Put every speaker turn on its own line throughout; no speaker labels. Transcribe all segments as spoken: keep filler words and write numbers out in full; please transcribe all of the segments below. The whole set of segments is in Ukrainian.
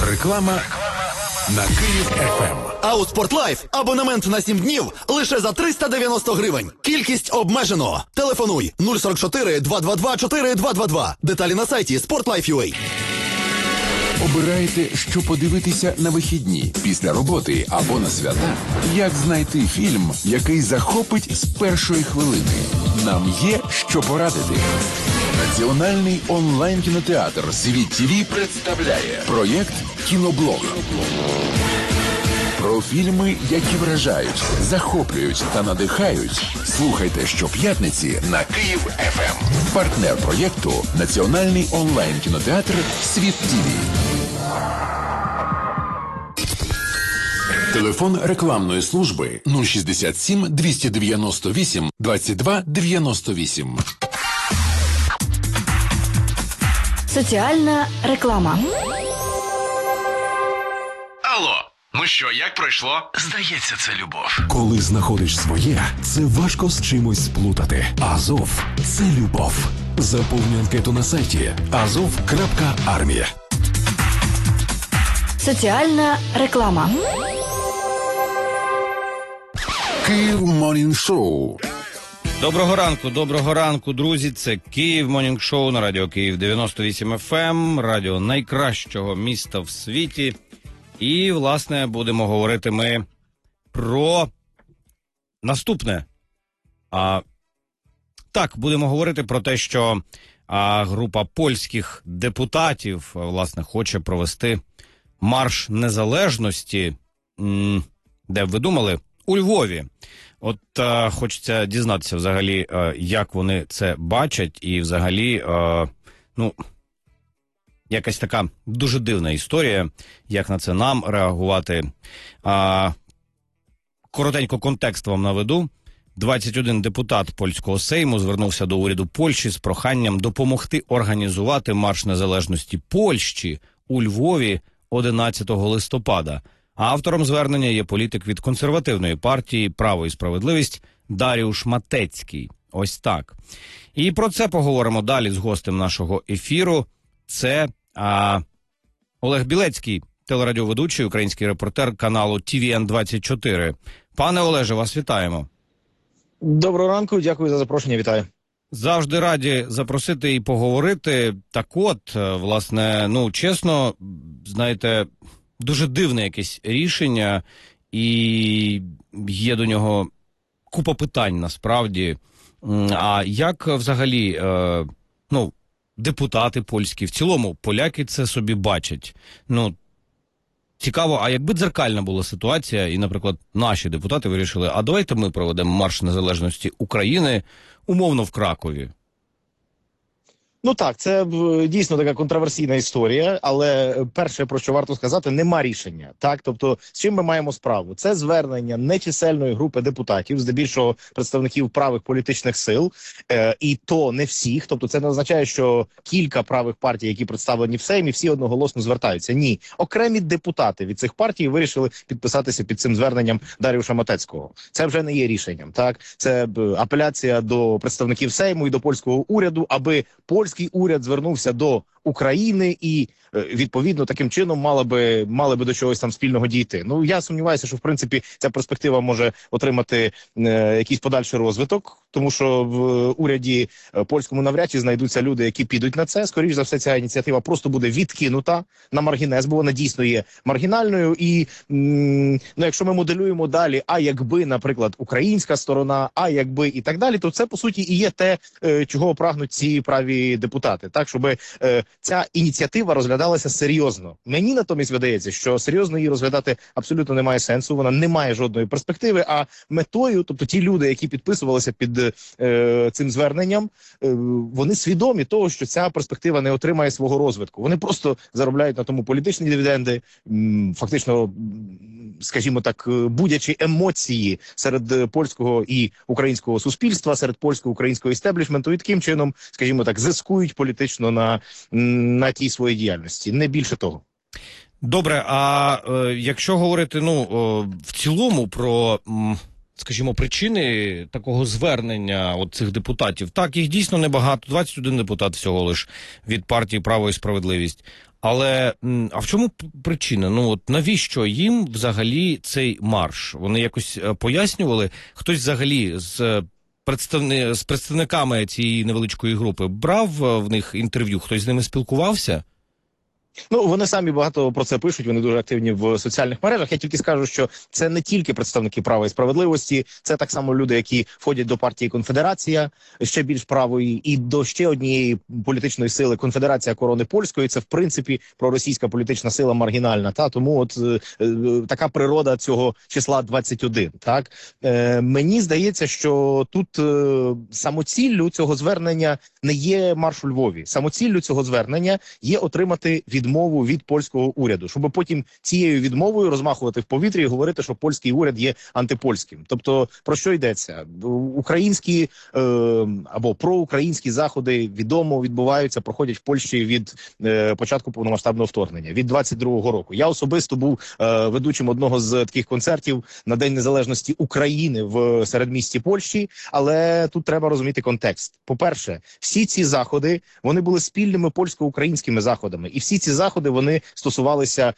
Реклама на Київ еф ем.
А у Спортлайф абонемент на сім днів лише за триста дев'яносто гривень. Кількість обмежено. Телефонуй нуль сорок чотири два два два чотири два два два. Деталі на сайті спортлайф.ua.
Обираєте, що подивитися на вихідні, після роботи або на свята? Як знайти фільм, який захопить з першої хвилини? Нам є що порадити. Національний онлайн-кінотеатр «Світ ТВ» представляє проєкт «Кіноблог». Про фільми, які вражають, захоплюють та надихають. Слухайте щоп'ятниці на Київ еф ем. Партнер проєкту – Національний онлайн-кінотеатр «Світ ТВ». Телефон рекламної служби нуль шістдесят сім двісті дев'яносто вісім двадцять два дев'яносто вісім.
Соціальна реклама.
Алло, ну що, як пройшло? Здається, це любов.
Коли знаходиш своє, це важко з чимось сплутати. Азов – це любов. Заповни анкету на сайті азов крапка армія.
Соціальна реклама.
Київ Morning Show.
Доброго ранку, доброго ранку, друзі. Це Київ Morning Show на радіо Київ дев'яносто вісім еф ем, радіо найкращого міста в світі. І, власне, будемо говорити ми про наступне. А, так, будемо говорити про те, що а, група польських депутатів, власне, хоче провести марш незалежності, м, де б ви думали, у Львові. От а, хочеться дізнатися взагалі, а, як вони це бачать, і взагалі, а, ну, якась така дуже дивна історія, як на це нам реагувати. А, коротенько контекст вам наведу. двадцять один депутат польського Сейму звернувся до уряду Польщі з проханням допомогти організувати марш незалежності Польщі у Львові одинадцятого листопада. А автором звернення є політик від консервативної партії «Право і справедливість» Даріуш Матецький. Ось так. І про це поговоримо далі з гостем нашого ефіру. Це а, Олег Білецький, телерадіоведучий, український репортер каналу Ті Ві Ен двадцять чотири. Пане Олеже, вас вітаємо.
Доброго ранку, дякую за запрошення, вітаю. Завжди
раді запросити і поговорити. Так от, власне, ну, чесно, знаєте, дуже дивне якесь рішення, і є до нього купа питань, насправді. А як взагалі, е, ну, депутати польські, в цілому поляки це собі бачать? Ну, цікаво, а якби дзеркальна була ситуація, і, наприклад, наші депутати вирішили, а давайте ми проведемо марш незалежності України, умовно, в Кракові.
Ну так, це дійсно така контроверсійна історія, але перше, про що варто сказати, нема рішення. Так, тобто, з чим ми маємо справу? Це звернення нечисельної групи депутатів, здебільшого представників правих політичних сил, е, і то не всіх. Тобто, це не означає, що кілька правих партій, які представлені в Сеймі, всі одноголосно звертаються. Ні, окремі депутати від цих партій вирішили підписатися під цим зверненням Даріуша Матецького. Це вже не є рішенням. Так, це апеляція до представників Сейму і до польського уряду, аби польський уряд звернувся до України і, відповідно, таким чином мали би, мали би до чогось там спільного дійти. Ну, я сумніваюся, що, в принципі, ця перспектива може отримати е, якийсь подальший розвиток, тому що в уряді польському навряд чи знайдуться люди, які підуть на це. Скоріше за все, ця ініціатива просто буде відкинута на маргінез, бо вона дійсно є маргінальною. І, м, ну, якщо ми моделюємо далі, а якби, наприклад, українська сторона, а якби і так далі, то це, по суті, і є те, е, чого прагнуть ці праві депутати. Так, щоб е, ця ініціатива розглядалася серйозно. Мені натомість видається, що серйозно її розглядати абсолютно немає сенсу, вона не має жодної перспективи, а метою, тобто ті люди, які підписувалися під е, цим зверненням, е, вони свідомі того, що ця перспектива не отримає свого розвитку. Вони просто заробляють на тому політичні дивіденди, м, фактично, скажімо так, будячи емоції серед польського і українського суспільства, серед польсько-українського істеблішменту, і таким чином, скажімо так, зискують політично на, на тій своїй діяльності. Не більше того.
Добре, а е, якщо говорити, ну, о, в цілому про, м, скажімо, причини такого звернення от цих депутатів? Так, їх дійсно небагато, двадцять один депутат всього лиш від партії «Право і справедливість». Але а в чому причина? Ну от навіщо їм взагалі цей марш? Вони якось пояснювали? Хтось взагалі з представни... з представниками цієї невеличкої групи брав в них інтерв'ю? Хтось з ними спілкувався?
Ну, вони самі багато про це пишуть, вони дуже активні в соціальних мережах. Я тільки скажу, що це не тільки представники права і справедливості, це так само люди, які входять до партії Конфедерація, ще більш правої, і до ще однієї політичної сили Конфедерація Корони Польської. Це, в принципі, проросійська політична сила маргінальна. Та тому от е, е, така природа цього числа двадцять один. Так е, мені здається, що тут е, самоціллю цього звернення не є марш у Львові. Самоціллю цього звернення є отримати від відмову від польського уряду, щоб потім цією відмовою розмахувати в повітрі і говорити, що польський уряд є антипольським. Тобто, про що йдеться? Українські е, або проукраїнські заходи відомо відбуваються, проходять в Польщі від е, початку повномасштабного вторгнення, від двадцять другого року. Я особисто був е, ведучим одного з таких концертів на День Незалежності України в середмісті Польщі, але тут треба розуміти контекст. По-перше, всі ці заходи, вони були спільними польсько-українськими заходами, і всі ці заходи, вони стосувалися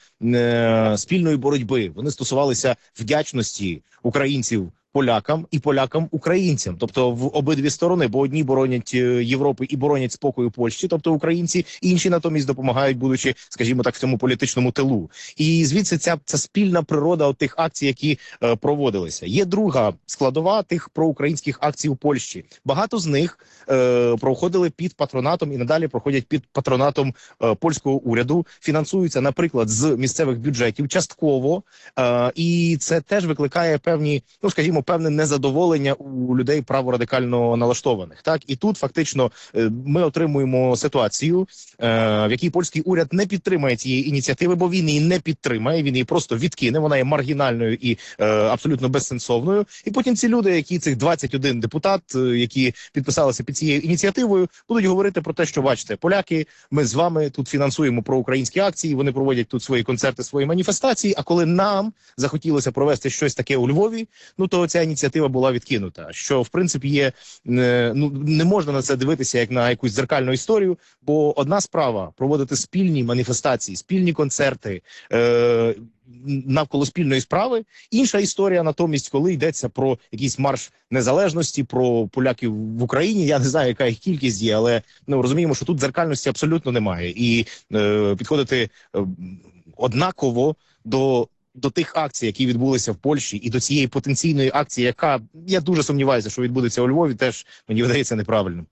е, спільної боротьби, вони стосувалися вдячності українців полякам і полякам українцям, тобто в обидві сторони, бо одні боронять Європу і боронять спокою Польщі, тобто українці, інші натомість допомагають, будучи, скажімо так, в цьому політичному тилу. І звідси ця, ця спільна природа от тих акцій, які е, проводилися. Є друга складова тих проукраїнських акцій у Польщі. Багато з них е, проходили під патронатом і надалі проходять під патронатом е, польського уряду, фінансуються, наприклад, з місцевих бюджетів частково, е, і це теж викликає певні, ну, скажімо, певне незадоволення у людей праворадикально налаштованих. Так, і тут фактично ми отримуємо ситуацію, в якій польський уряд не підтримає цієї ініціативи, бо він її не підтримає, він її просто відкине, вона є маргінальною і абсолютно безсенсовною. І потім ці люди, які цих двадцять один депутат, які підписалися під цією ініціативою, будуть говорити про те, що бачите, поляки, ми з вами тут фінансуємо проукраїнські акції, вони проводять тут свої концерти, свої маніфестації, а коли нам захотілося провести щось таке у Львові, ну то ця ініціатива була відкинута, що в принципі є, ну не можна на це дивитися як на якусь дзеркальну історію, бо одна справа проводити спільні маніфестації, спільні концерти е, навколо спільної справи, інша історія натомість, коли йдеться про якийсь марш незалежності, про поляків в Україні, я не знаю, яка їх кількість є, але ну розуміємо, що тут дзеркальності абсолютно немає, і е, підходити е, однаково до до тих акцій, які відбулися в Польщі, і до цієї потенційної акції, яка, я дуже сумніваюся, що відбудеться у Львові, теж, мені видається, неправильним.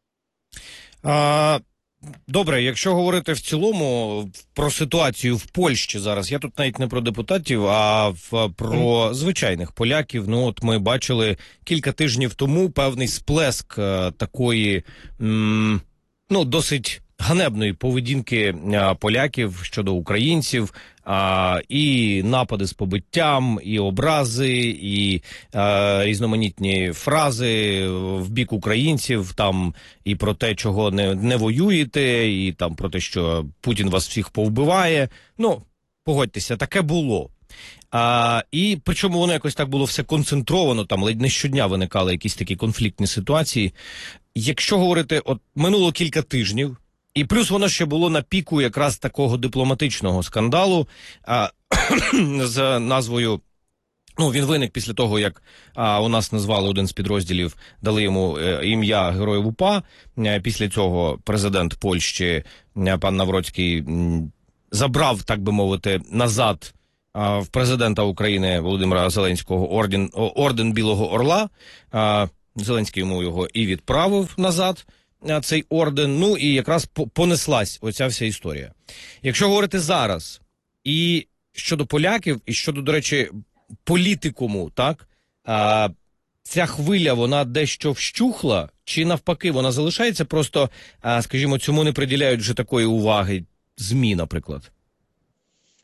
А, добре, якщо говорити в цілому про ситуацію в Польщі зараз, я тут навіть не про депутатів, а в, про звичайних поляків. Ну от ми бачили кілька тижнів тому певний сплеск а, такої, м, ну, досить ганебної поведінки а, поляків щодо українців, а, і напади з побиттям, і образи, і а, різноманітні фрази в бік українців, там і про те, чого не, не воюєте, і там про те, що Путін вас всіх повбиває. Ну, погодьтеся, таке було. А, і причому воно якось так було все концентровано, там ледь не щодня виникали якісь такі конфліктні ситуації. Якщо говорити, от минуло кілька тижнів, і плюс воно ще було на піку якраз такого дипломатичного скандалу а, з назвою, ну, він виник після того, як а, у нас назвали один з підрозділів, дали йому е, ім'я Героїв УПА. Е, після цього президент Польщі, е, пан Навроцький, м, забрав, так би мовити, назад а, в президента України Володимира Зеленського орден, орден Білого Орла. А, Зеленський йому його і відправив назад, цей орден, ну і якраз понеслась оця вся історія. Якщо говорити зараз і щодо поляків, і щодо, до речі, політикуму, так, а, ця хвиля, вона дещо вщухла, чи навпаки, вона залишається, просто, а, скажімо, цьому не приділяють вже такої уваги ЗМІ, наприклад?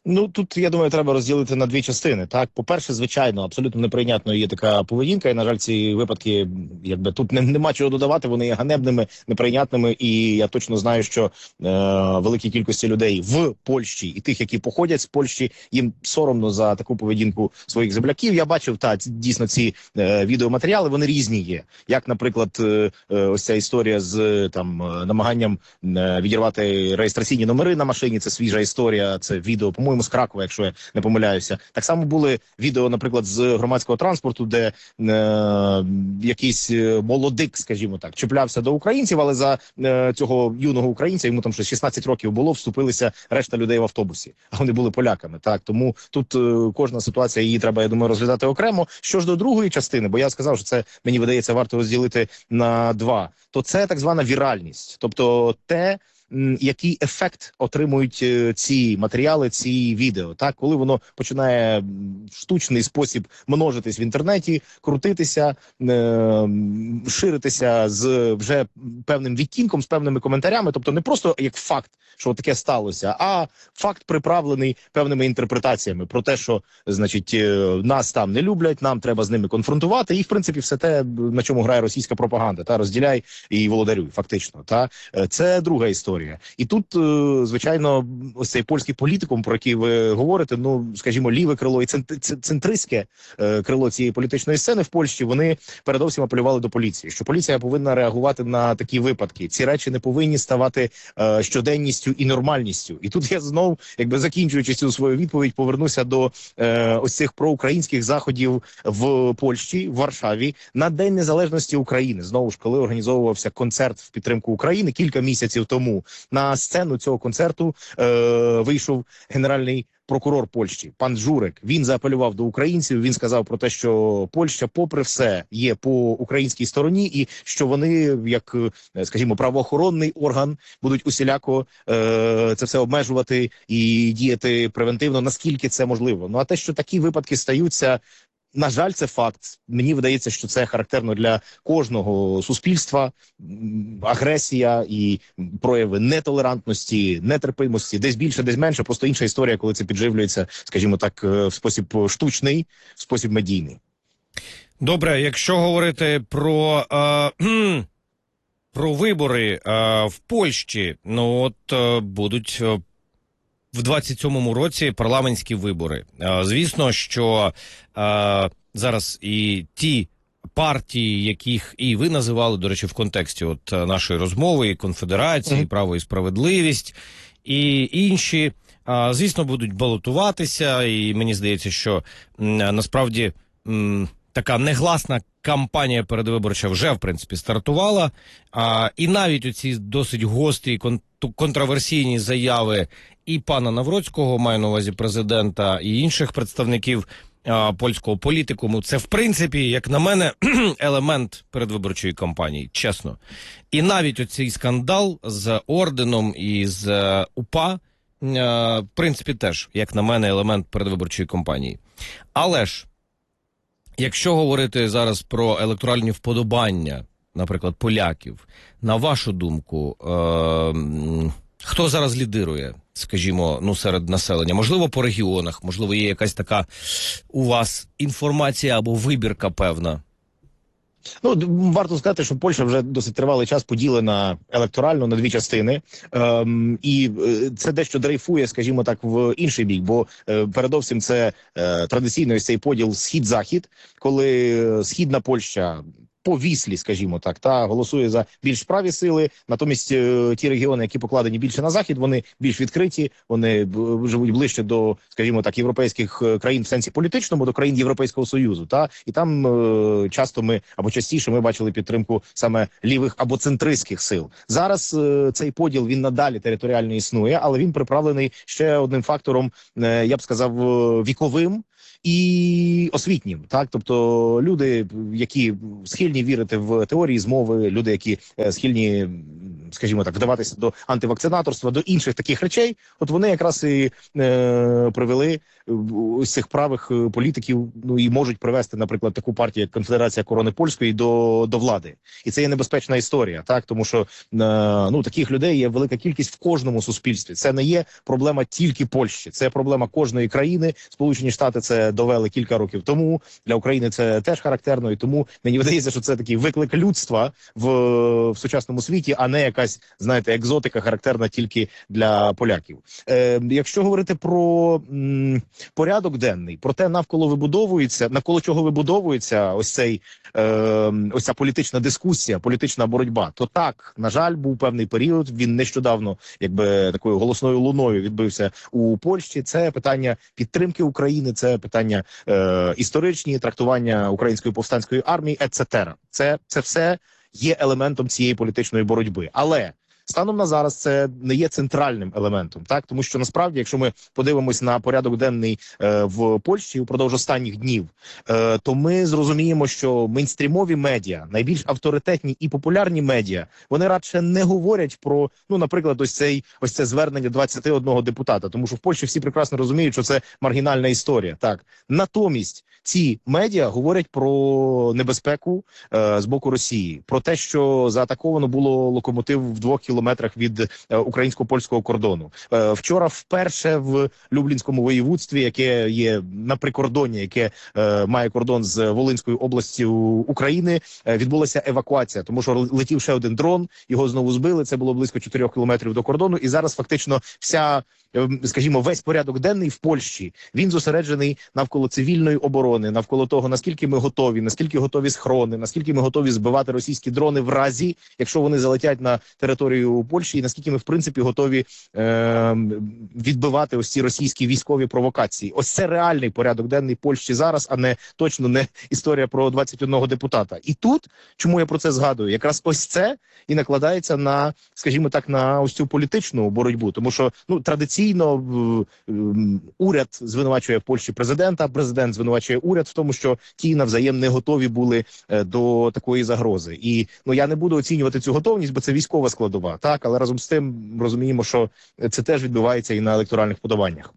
Ну, тут, я думаю, треба розділити на дві частини. Так, по-перше, звичайно, абсолютно неприйнятною є така поведінка, і, на жаль, ці випадки, якби тут не, нема чого додавати, вони є ганебними, неприйнятними, і я точно знаю, що е, великій кількості людей в Польщі і тих, які походять з Польщі, їм соромно за таку поведінку своїх земляків. Я бачив, та дійсно ці е, відеоматеріали, вони різні є. Як, наприклад, е, е, ось ця історія з там намаганням е, відірвати реєстраційні номери на машині, це свіжа історія, це відео, по-моєму, з Кракова, якщо я не помиляюся. Так само були відео, наприклад, з громадського транспорту, де е, якийсь молодик, скажімо так, чіплявся до українців, але за е, цього юного українця, йому там щось шістнадцять років було, вступилися решта людей в автобусі, а вони були поляками. Так, тому тут е, кожна ситуація, її треба, я думаю, розглядати окремо. Що ж до другої частини, бо я сказав, що це, мені видається, варто розділити на два, то це так звана віральність, тобто те, який ефект отримують е, ці матеріали, ці відео, так, коли воно починає в штучний спосіб множитись в інтернеті, крутитися, е, ширитися з вже певним відтінком, з певними коментарями, тобто не просто як факт, що таке сталося, а факт приправлений певними інтерпретаціями про те, що, значить, е, нас там не люблять, нам треба з ними конфронтувати, і, в принципі, все те, на чому грає російська пропаганда, та, розділяй і володарюй, фактично, та. Це друга історія. І тут, звичайно, ось цей польський політикум, про який ви говорите, ну, скажімо, ліве крило і центристське крило цієї політичної сцени в Польщі, вони передовсім апелювали до поліції, що поліція повинна реагувати на такі випадки. Ці речі не повинні ставати щоденністю і нормальністю. І тут я знов, якби закінчуючи цю свою відповідь, повернуся до ось цих проукраїнських заходів в Польщі, в Варшаві, на День Незалежності України. Знову ж, коли організовувався концерт в підтримку України кілька місяців тому, на сцену цього концерту е, вийшов генеральний прокурор Польщі, пан Журек. Він заапелював до українців, він сказав про те, що Польща, попри все, є по українській стороні, і що вони, як, скажімо, правоохоронний орган, будуть усіляко е, це все обмежувати і діяти превентивно, наскільки це можливо. Ну, а те, що такі випадки стаються, на жаль, це факт. Мені видається, що це характерно для кожного суспільства. Агресія і прояви нетолерантності, нетерпимості, десь більше, десь менше. Просто інша історія, коли це підживлюється, скажімо так, в спосіб штучний, в спосіб медійний.
Добре, якщо говорити про, е, про вибори е, в Польщі, ну от е, будуть е, в двадцять сьомому році парламентські вибори. Е, звісно, що е, зараз і ті партії, яких і ви називали, до речі, в контексті от нашої розмови, і Конфедерації, і Право і Справедливість, і інші, е, звісно, будуть балотуватися, і мені здається, що м, насправді м, така негласна кампанія передвиборча вже, в принципі, стартувала. А, і навіть оці досить гострі, кон контроверсійні заяви і пана Навроцького, маю на увазі президента, і інших представників а, польського політикуму, це, в принципі, як на мене, елемент передвиборчої кампанії, чесно. І навіть оцей скандал з орденом і з а, УПА, а, в принципі, теж, як на мене, елемент передвиборчої кампанії. Але ж, якщо говорити зараз про електоральні вподобання, наприклад, поляків, на вашу думку, е- хто зараз лідирує, скажімо, ну, серед населення? Можливо, по регіонах, можливо, є якась така у вас інформація або вибірка певна?
Ну, варто сказати, що Польща вже досить тривалий час поділена електорально на дві частини. Ем, і це дещо дрейфує, скажімо так, в інший бік, бо е, передовсім це е, традиційний ось цей поділ схід-захід, коли східна Польща по віслі, скажімо так, та голосує за більш праві сили, натомість е, ті регіони, які покладені більше на захід, вони більш відкриті, вони б, живуть ближче до, скажімо так, європейських країн в сенсі політичному, до країн Європейського Союзу, та і там е, часто ми або частіше ми бачили підтримку саме лівих або центристських сил. Зараз е, цей поділ він надалі територіально існує, але він приправлений ще одним фактором, е, я б сказав, віковим і освітнім, так, тобто люди, які схильні схильні вірити в теорії змови, люди, які е, схильні, скажімо так, вдаватися до антивакцинаторства, до інших таких речей, от вони якраз і е, привели ось цих правих політиків, ну і можуть привести, наприклад, таку партію, як Конфедерація Корони Польської, до, до влади. І це є небезпечна історія, так, тому що е, ну таких людей є велика кількість в кожному суспільстві. Це не є проблема тільки Польщі, це проблема кожної країни. Сполучені Штати це довели кілька років тому. Для України це теж характерно, і тому мені видається, що це такий виклик людства в, в сучасному світі, а не якась, знаєте, екзотика, характерна тільки для поляків. Е, якщо говорити про м, порядок денний, про те, навколо вибудовується, навколо чого вибудовується ось цей е, ось ця політична дискусія, політична боротьба, то так, на жаль, був певний період. Він нещодавно, якби такою голосною луною відбився у Польщі. Це питання підтримки України, це питання е, історичні, трактування української повстанської армії, ет-цетера. Це, це все є елементом цієї політичної боротьби. Але станом на зараз це не є центральним елементом, так, тому що насправді, якщо ми подивимось на порядок денний е, в Польщі упродовж останніх днів, е, то ми зрозуміємо, що мейнстрімові медіа, найбільш авторитетні і популярні медіа, вони радше не говорять про, ну, наприклад, ось цей ось це звернення двадцяти одного депутата, тому що в Польщі всі прекрасно розуміють, що це маргінальна історія. Так, натомість ці медіа говорять про небезпеку е, з боку Росії, про те, що заатаковано було локомотив в двох кілометрах від е, українсько-польського кордону. Е, вчора вперше в Люблінському воєводстві, яке є на прикордоні, яке е, має кордон з Волинською областю України, е, відбулася евакуація, тому що летів ще один дрон, його знову збили, це було близько чотирьох кілометрів до кордону, і зараз фактично вся, е, скажімо, весь порядок денний в Польщі, він зосереджений навколо цивільної оборони, навколо того, наскільки ми готові, наскільки готові схорони, наскільки ми готові збивати російські дрони в разі, якщо вони залетять на територію Польщі, і наскільки ми, в принципі, готові е, відбивати ось ці російські військові провокації. Ось це реальний порядок денний Польщі зараз, а не точно не історія про двадцять одного депутата. І тут, чому я про це згадую, якраз ось це і накладається на, скажімо так, на ось цю політичну боротьбу, тому що, ну, традиційно е, е, уряд звинувачує в Польщі президента, президент звинувачує уряд в тому, що ті навзаєм не готові були е, до такої загрози. І, ну, я не буду оцінювати цю готовність, бо це військова складова, так, але разом з тим розуміємо, що це теж відбувається і на електоральних подобаннях.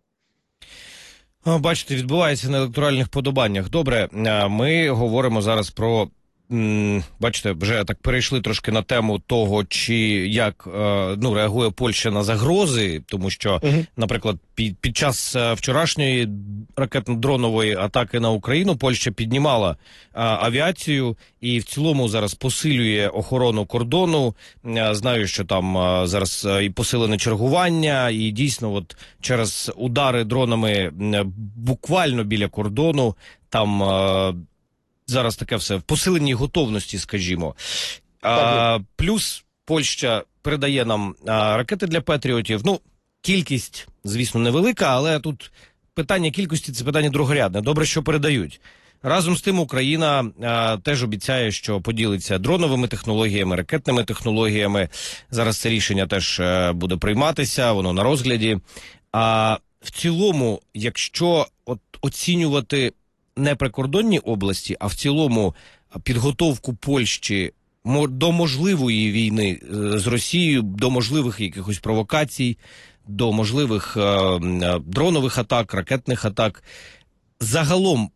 Бачите, відбувається на електоральних подобаннях. Добре, ми говоримо зараз про, бачите, вже так перейшли трошки на тему того, чи як, ну, реагує Польща на загрози, тому що, угу. наприклад, під, під час вчорашньої ракетно-дронової атаки на Україну Польща піднімала а, авіацію і в цілому зараз посилює охорону кордону. А, знаю, що там а, зараз а, і посилене чергування, і дійсно от через удари дронами а, буквально біля кордону там а, зараз таке все в посиленій готовності, скажімо. А, плюс Польща передає нам а, ракети для патріотів. Ну, кількість, звісно, невелика, але тут питання кількості – це питання другорядне. Добре, що передають. Разом з тим Україна а, теж обіцяє, що поділиться дроновими технологіями, ракетними технологіями. Зараз це рішення теж а, буде прийматися, воно на розгляді. А в цілому, якщо от оцінювати не прикордонні області, а в цілому підготовку Польщі до можливої війни з Росією, до можливих якихось провокацій, до можливих е, дронових атак, ракетних атак. Загалом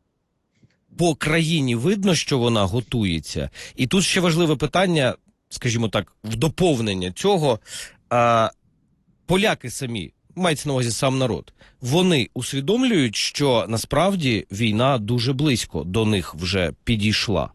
по країні видно, що вона готується. І тут ще важливе питання, скажімо так, в доповнення цього. Е, поляки самі, мається на увазі сам народ, вони усвідомлюють, що насправді війна дуже близько до них вже підійшла.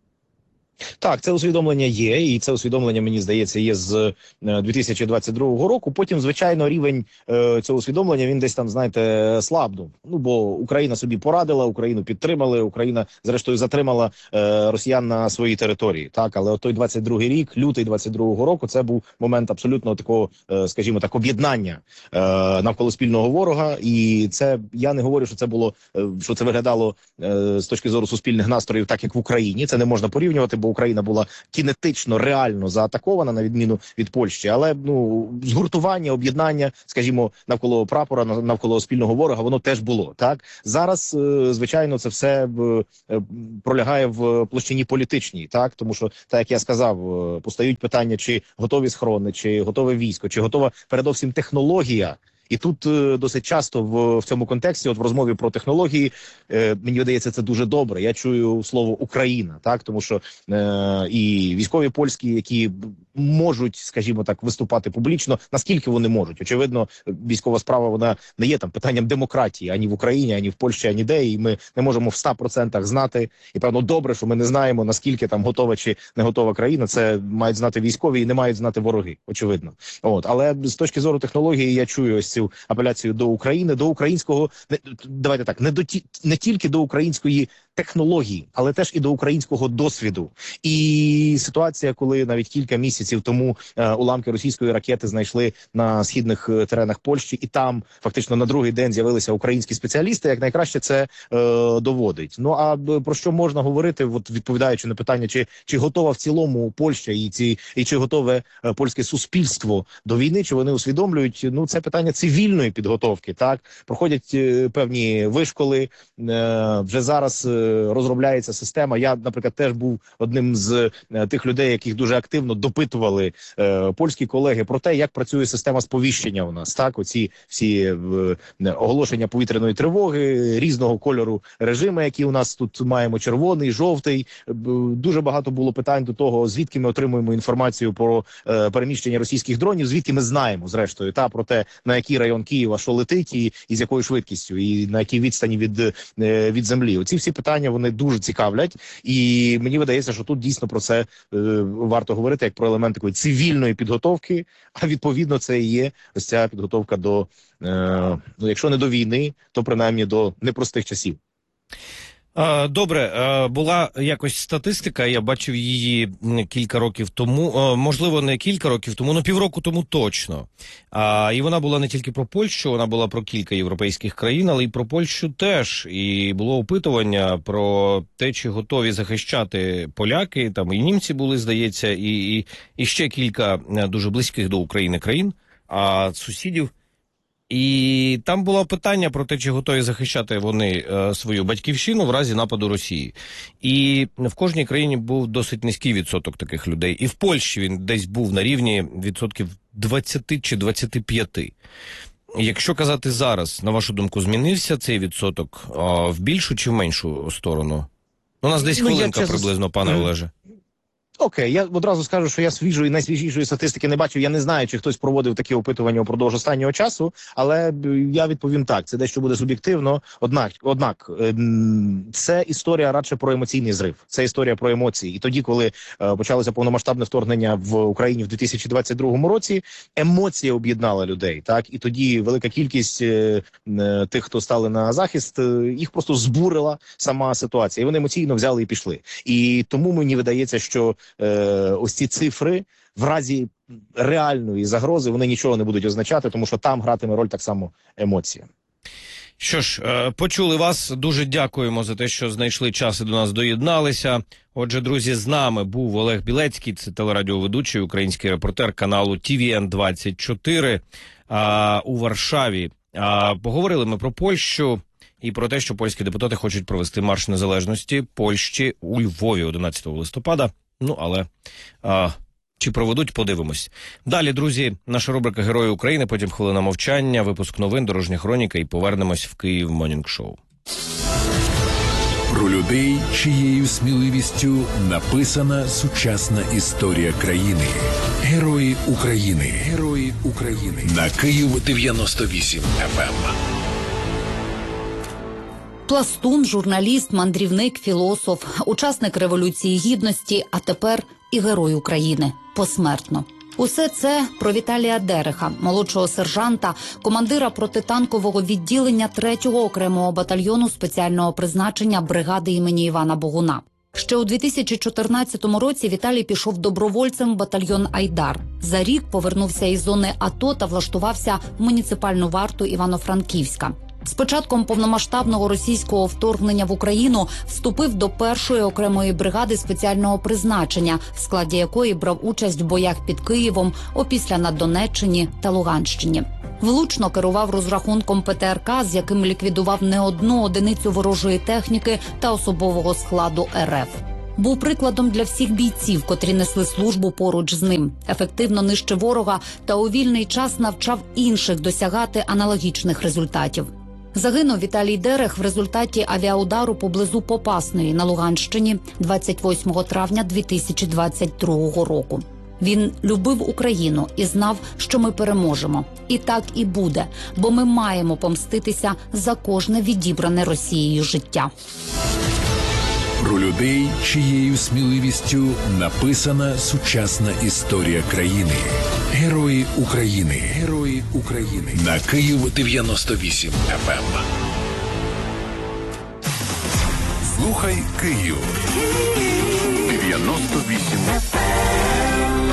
Так, це усвідомлення є, і це усвідомлення, мені здається, є з дві тисячі двадцять другого року. Потім, звичайно, рівень е, цього усвідомлення, він десь там, знаєте, слабнув. Ну, бо Україна собі порадила, Україну підтримали, Україна, зрештою, затримала е, росіян на своїй території. Так, але от той двадцять другий рік, лютий двадцять другого року, це був момент абсолютно такого, е, скажімо так, об'єднання е, навколо спільного ворога. І це, я не говорю, що це було, е, що це виглядало е, з точки зору суспільних настроїв, так, як в Україні. Це не можна порівнювати, бо бо Україна була кінетично, реально заатакована, на відміну від Польщі. Але ну згуртування, об'єднання, скажімо, навколо прапора, навколо спільного ворога, воно теж було. Так зараз, звичайно, це все пролягає в площині політичній, так тому що, так як я сказав, постають питання, чи готові схорони, чи готове військо, чи готова передовсім технологія. І тут е, досить часто в, в цьому контексті, от в розмові про технології, е, мені видається, це дуже добре. Я чую слово Україна, так тому що е, і військові польські, які можуть, скажімо так, виступати публічно, наскільки вони можуть. Очевидно, військова справа вона не є там питанням демократії ані в Україні, ані в Польщі, ані де. І ми не можемо в ста процентах знати. І певно добре, що ми не знаємо, наскільки там готова чи не готова країна. Це мають знати військові і не мають знати вороги. Очевидно, от але з точки зору технології я чую ось цю апеляцію до України, до українського, не, давайте так, не до ті, не тільки до української технології, але теж і до українського досвіду. І ситуація, коли навіть кілька місяців тому е, уламки російської ракети знайшли на східних е, теренах Польщі, і там фактично на другий день з'явилися українські спеціалісти, як найкраще це е, доводить. Ну а про що можна говорити, от відповідаючи на питання, чи, чи готова в цілому Польща і, ці, і чи готове е, польське суспільство до війни, чи вони усвідомлюють, ну це питання цивільної підготовки, так? Проходять е, певні вишколи, е, вже зараз е, розробляється система. Я, наприклад, теж був одним з е, тих людей, яких дуже активно допитували е, польські колеги про те, як працює система сповіщення у нас. Так, оці всі е, оголошення повітряної тривоги, різного кольору режими, які у нас тут маємо, червоний, жовтий. Е, дуже багато було питань до того, звідки ми отримуємо інформацію про е, переміщення російських дронів, звідки ми знаємо, зрештою, та про те, на який район Києва що летить і, і з якою швидкістю, і на якій відстані від, е, від землі. Оці всі питання, вони дуже цікавлять, і мені видається, що тут дійсно про це е, варто говорити, як про елемент такої цивільної підготовки, а відповідно це і є ось ця підготовка до, е, ну, якщо не до війни, то принаймні до непростих часів.
Добре, була якось статистика, я бачив її кілька років тому, можливо, не кілька років тому, але півроку тому точно. І вона була не тільки про Польщу, вона була про кілька європейських країн, але й про Польщу теж. І було опитування про те, чи готові захищати поляки, там і німці були, здається, і, і, і ще кілька дуже близьких до України країн, а сусідів. І там було питання про те, чи готові захищати вони е, свою батьківщину в разі нападу Росії. І в кожній країні був досить низький відсоток таких людей. І в Польщі він десь був на рівні відсотків двадцять чи двадцять п'ять. Якщо казати зараз, на вашу думку, змінився цей відсоток е, в більшу чи в меншу сторону? У нас десь хвилинка, ну, приблизно, пане Олеже.
Окей, я одразу скажу, що я свіжої, найсвіжішої статистики не бачив. Я не знаю, чи хтось проводив такі опитування упродовж останнього часу, але я відповім так, це дещо буде суб'єктивно. Однак, однак, це історія радше про емоційний зрив. Це історія про емоції. І тоді, коли почалося повномасштабне вторгнення в Україні в дві тисячі двадцять другому році, емоція об'єднала людей. Так, і тоді велика кількість тих, хто стали на захист, їх просто збурила сама ситуація. І вони емоційно взяли і пішли. І тому мені видається, що Е, ось ці цифри в разі реальної загрози вони нічого не будуть означати, тому що там гратиме роль так само емоція.
Що ж, е, почули вас. Дуже дякуємо за те, що знайшли час і до нас доєдналися. Отже, друзі, з нами був Олег Білецький, це телерадіоведучий, український репортер каналу Ті Ві Ен двадцять чотири а, у Варшаві. А, поговорили ми про Польщу і про те, що польські депутати хочуть провести марш незалежності Польщі у Львові одинадцятого листопада. Ну, але а, чи проведуть, подивимось. Далі, друзі, наша рубрика «Герої України», потім хвилина мовчання, випуск новин, дорожня хроніка і повернемось в Київ Монінг Шоу.
Про людей, чиєю сміливістю написана сучасна історія країни. Герої України. Герої України. На Київ дев'яносто вісім еф ем.
Пластун, журналіст, мандрівник, філософ, учасник Революції Гідності, а тепер і Герой України. Посмертно. Усе це про Віталія Дереха, молодшого сержанта, командира протитанкового відділення третього окремого батальйону спеціального призначення бригади імені Івана Богуна. Ще у дві тисячі чотирнадцятому році Віталій пішов добровольцем в батальйон «Айдар». За рік повернувся із зони АТО та влаштувався в муніципальну варту Івано-Франківська. З початком повномасштабного російського вторгнення в Україну вступив до першої окремої бригади спеціального призначення, в складі якої брав участь в боях під Києвом, опісля на Донеччині та Луганщині. Влучно керував розрахунком Пе Те Ер Ка, з яким ліквідував не одну одиницю ворожої техніки та особового складу Ер Еф. Був прикладом для всіх бійців, котрі несли службу поруч з ним. Ефективно нищив ворога та у вільний час навчав інших досягати аналогічних результатів. Загинув Віталій Дерех в результаті авіаудару поблизу Попасної на Луганщині двадцять восьмого травня дві тисячі двадцять другого року. Він любив Україну і знав, що ми переможемо. І так і буде, бо ми маємо помститися за кожне відібране Росією життя.
Про людей, чиєю сміливістю написана сучасна історія країни. Герої України. Герої України. На Київ дев'яносто вісім еф ем.
Слухай Київ. дев'яносто вісім еф ем.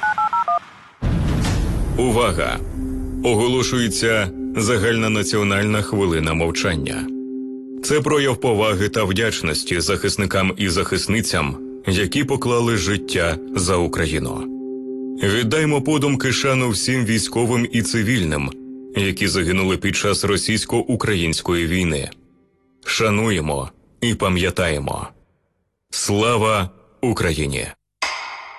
Увага! Оголошується загальнонаціональна хвилина мовчання. Це прояв поваги та вдячності захисникам і захисницям, які поклали життя за Україну. Віддаймо подумки шану всім військовим і цивільним, які загинули під час російсько-української війни. Шануємо і пам'ятаємо. Слава Україні!